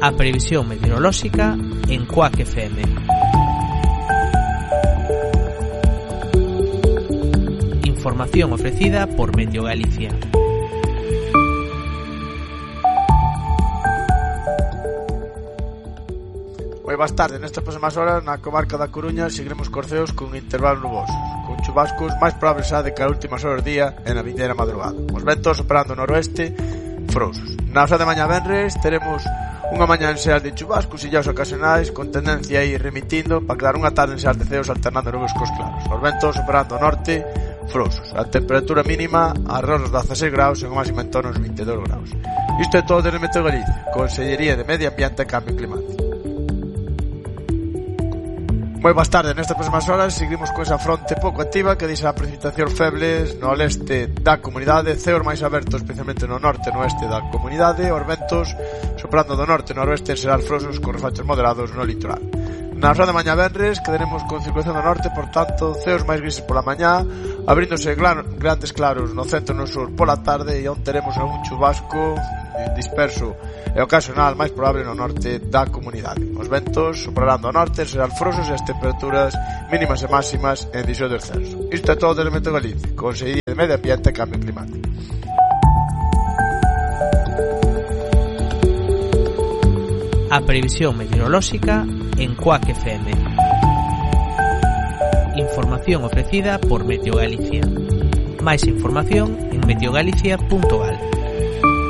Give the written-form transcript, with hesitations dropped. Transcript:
A previsión meteorolóxica en Cuac FM. Información ofrecida por Meteo Galicia. Moi boas tardes, nestas próximas horas na comarca da Coruña seguiremos cos ceos con intervalos nubosos, con chubascos máis probables xa de que as últimas horas do día e na vindeira madrugada. Os ventos operando noroeste frouxos. Na hora de mañá venres teremos unha mañá en seas de chubascos illaos ocasionais con tendencia a ir remitindo para quedar unha tarde en seas de ceos alternando nubes cos claros. Os ventos operando norte frouxos. A temperatura mínima arredor dos 16 graus e a máxima en torno aos 22 graus. Isto é todo desde Meteo Galicia, Consellería de Medio Ambiente e Cambio Climático. Moi boas tardes, nestas próximas horas seguimos con esa fronte pouco activa que deixa precipitacións febles no leste da comunidade, ceos máis abertos especialmente no norte e no oeste da comunidade, os ventos soprando do norte e noroeste serán frouxos con refachos moderados no litoral. Na hora de mañá venres quedaremos con circulación do norte, por tanto, ceos máis grises pola mañá, abríndose grandes claros no centro e no sur pola tarde e onde teremos algún chubasco disperso e ocasional máis probable no norte da comunidade. Os ventos soprarán do norte, serán frouxos e as temperaturas mínimas e máximas en 18 descenso. Isto é todo desde Meteo Galicia, Consellería de Medio Ambiente e Cambio Climático. A previsión meteorolóxica en Cuac FM. Información ofrecida por Meteo Galicia. Máis información en meteogalicia.gal.